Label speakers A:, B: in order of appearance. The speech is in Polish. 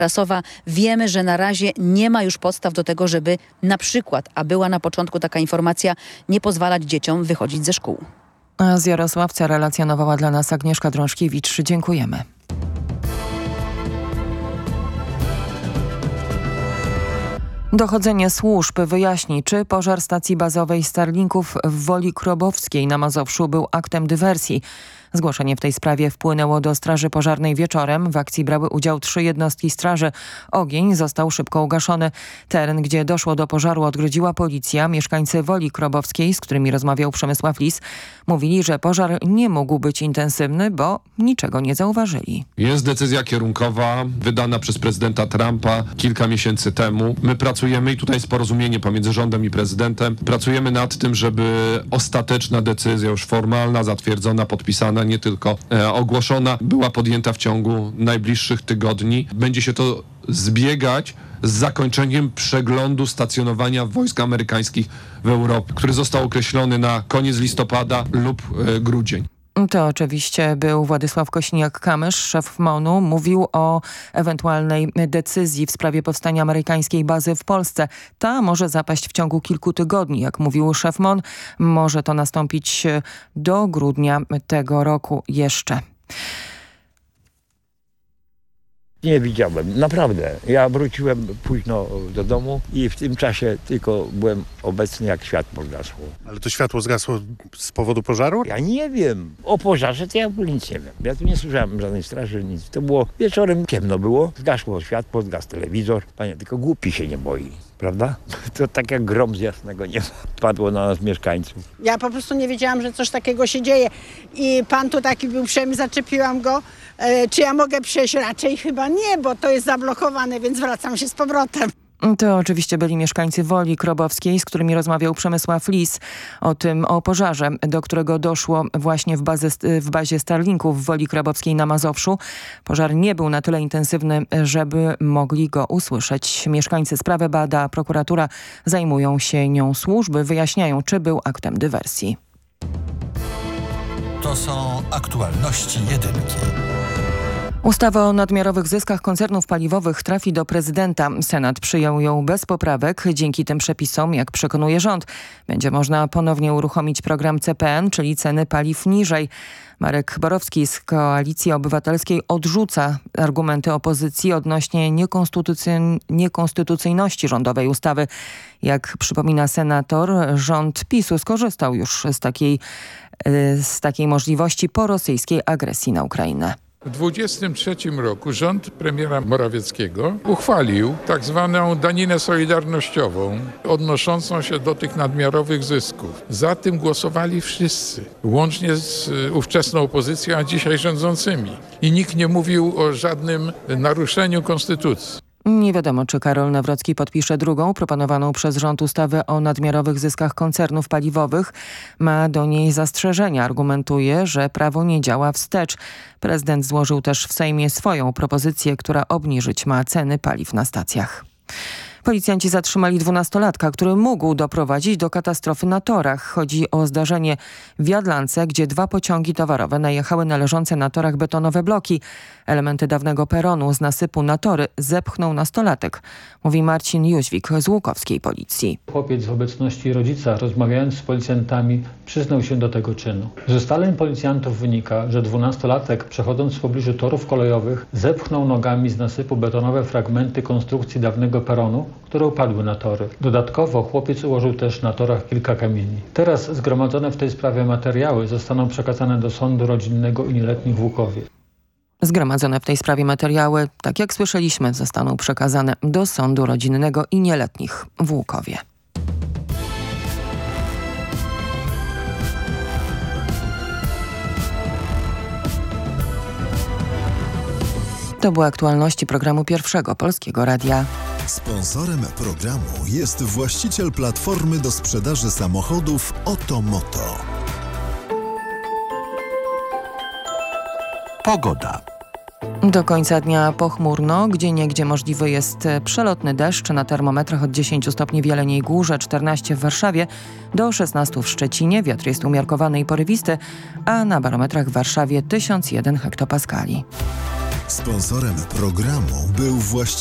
A: prasowa. Wiemy, że na razie nie ma już podstaw do tego, żeby na przykład, a była na początku taka informacja, nie pozwalać dzieciom wychodzić ze szkół.
B: A z Jarosławca relacjonowała dla nas Agnieszka Drążkiewicz. Dziękujemy. Dochodzenie służb wyjaśni, czy pożar stacji bazowej Starlinków w Woli Krobowskiej na Mazowszu był aktem dywersji. Zgłoszenie w tej sprawie wpłynęło do Straży Pożarnej wieczorem. W akcji brały udział 3 jednostki straży. Ogień został szybko ugaszony. Teren, gdzie doszło do pożaru, odgrodziła policja. Mieszkańcy Woli Krobowskiej, z którymi rozmawiał Przemysław Lis, mówili, że pożar nie mógł być intensywny, bo niczego nie zauważyli.
C: Jest decyzja kierunkowa wydana przez prezydenta Trumpa kilka miesięcy temu. My pracujemy i tutaj jest porozumienie pomiędzy rządem i prezydentem. Pracujemy nad tym, żeby ostateczna decyzja już formalna, zatwierdzona, podpisana, nie tylko ogłoszona, była podjęta w ciągu najbliższych tygodni. Będzie się to zbiegać z zakończeniem przeglądu stacjonowania wojsk amerykańskich w Europie, który został określony na koniec listopada lub grudzień.
B: To oczywiście był Władysław Kośniak-Kamysz, szef MON-u. Mówił o ewentualnej decyzji w sprawie powstania amerykańskiej bazy w Polsce. Ta może zapaść w ciągu kilku tygodni, jak mówił szef MON. Może to nastąpić do grudnia tego roku jeszcze.
D: Nie widziałem, naprawdę. Ja wróciłem późno do domu i w tym czasie tylko byłem obecny, jak światło zgasło.
E: Ale to światło zgasło z powodu pożaru?
D: Ja nie wiem. O pożarze to ja w ogóle nic nie wiem. Ja tu nie słyszałem żadnej straży, nic. To było wieczorem, ciemno było, zgasło światło, zgasł telewizor. Panie, tylko głupi się nie boi, prawda? To tak jak grom z jasnego nieba padło na nas mieszkańców.
F: Ja po prostu nie wiedziałam, że coś takiego się dzieje. I pan tu taki był uprzejmy, zaczepiłam go. Czy ja mogę przejść? Raczej chyba nie, bo to jest zablokowane, więc wracam się z powrotem.
B: To oczywiście byli mieszkańcy Woli Krobowskiej, z którymi rozmawiał Przemysław Lis o pożarze, do którego doszło właśnie w bazie Starlinków w Woli Krobowskiej na Mazowszu. Pożar nie był na tyle intensywny, żeby mogli go usłyszeć. Mieszkańcy sprawę bada, prokuratura, zajmują się nią służby, wyjaśniają, czy był aktem dywersji.
G: To są aktualności jedynki.
B: Ustawa o nadmiarowych zyskach koncernów paliwowych trafi do prezydenta. Senat przyjął ją bez poprawek. Dzięki tym przepisom, jak przekonuje rząd, będzie można ponownie uruchomić program CPN, czyli ceny paliw niżej. Marek Borowski z Koalicji Obywatelskiej odrzuca argumenty opozycji odnośnie niekonstytucyjności rządowej ustawy. Jak przypomina senator, rząd PiS-u skorzystał już z takiej możliwości po rosyjskiej agresji na Ukrainę.
H: W 2023 roku rząd premiera Morawieckiego uchwalił tak zwaną daninę solidarnościową odnoszącą się do tych nadmiarowych zysków. Za tym głosowali wszyscy, łącznie z ówczesną opozycją, a dzisiaj rządzącymi. I nikt nie mówił o żadnym naruszeniu konstytucji.
B: Nie wiadomo, czy Karol Nawrocki podpisze drugą proponowaną przez rząd ustawę o nadmiarowych zyskach koncernów paliwowych. Ma do niej zastrzeżenia. Argumentuje, że prawo nie działa wstecz. Prezydent złożył też w Sejmie swoją propozycję, która obniżyć ma ceny paliw na stacjach. Policjanci zatrzymali 12-latka, który mógł doprowadzić do katastrofy na torach. Chodzi o zdarzenie w Jadlance, gdzie 2 pociągi towarowe najechały na leżące na torach betonowe bloki. Elementy dawnego peronu z nasypu na tory zepchnął nastolatek, mówi Marcin Jóźwik z Łukowskiej Policji.
I: Chłopiec w obecności rodzica, rozmawiając z policjantami, przyznał się do tego czynu. Z ustaleń policjantów wynika, że 12-latek, przechodząc w pobliżu torów kolejowych, zepchnął nogami z nasypu betonowe fragmenty konstrukcji dawnego peronu, które upadły na tory. Dodatkowo chłopiec ułożył też na torach kilka kamieni. Teraz zgromadzone w tej sprawie materiały zostaną przekazane do Sądu Rodzinnego i Nieletnich w Łukowie.
B: Zgromadzone w tej sprawie materiały, tak jak słyszeliśmy, zostaną przekazane do Sądu Rodzinnego i Nieletnich w Łukowie. To były aktualności programu Pierwszego Polskiego Radia.
G: Sponsorem programu jest właściciel platformy do sprzedaży samochodów Otomoto. Pogoda.
B: Do końca dnia pochmurno, gdzieniegdzie możliwy jest przelotny deszcz. Na termometrach od 10 stopni w Jeleniej Górze, 14 w Warszawie, do 16 w Szczecinie. Wiatr jest umiarkowany i porywisty, a na barometrach w Warszawie 1001 hektopaskali.
G: Sponsorem programu był właściciel